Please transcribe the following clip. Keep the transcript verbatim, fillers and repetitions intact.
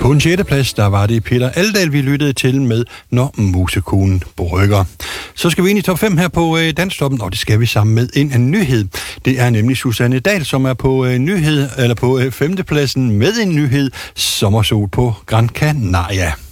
På en sjette plads, der var det Peter Aldahl, vi lyttede til med Når Musekonen brygger. Så skal vi ind i top fem her på øh, Danstoppen, og det skal vi sammen med en, en nyhed. Det er nemlig Susanne Dahl, som er på øh, nyhed eller på øh, femtepladsen med en nyhed: sommersol på Gran Canaria.